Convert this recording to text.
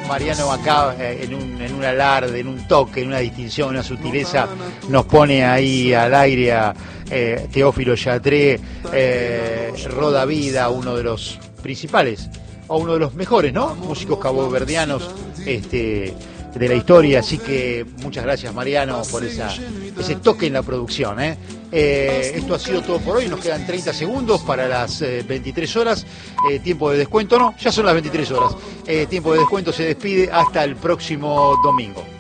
Mariano acá en un alarde, en un toque, en una distinción, una sutileza, nos pone ahí al aire a Teófilo Chatré, Roda Vida, uno de los principales, o uno de los mejores, ¿no? Músicos caboverdianos de la historia, así que muchas gracias, Mariano, por ese toque en la producción, esto ha sido todo por hoy, nos quedan 30 segundos para las 23 horas, tiempo de descuento, no, ya son las 23 horas, tiempo de descuento se despide hasta el próximo domingo.